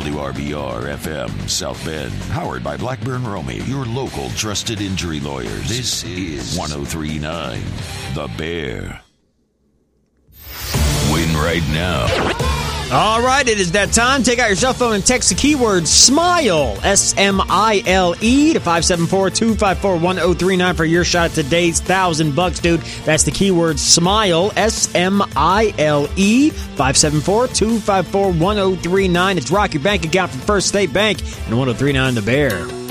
WRBR-FM South Bend, powered by Blackburn Romey, your local trusted injury lawyers. This is 103.9 The Bear. Win right now. All right, it is that time. Take out your cell phone and text the keyword SMILE, S-M-I-L-E, to 574-254-1039 for your shot at today's $1,000, dude. That's the keyword SMILE, S-M-I-L-E, 574-254-1039. It's Rock Your Bank account from First State Bank and 1039 The Bear.